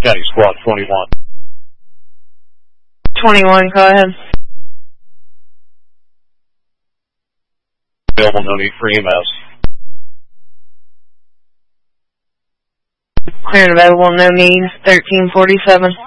County Squad 21. 21, go ahead. Available, no need for EMS. Clear and available, no need, 1347.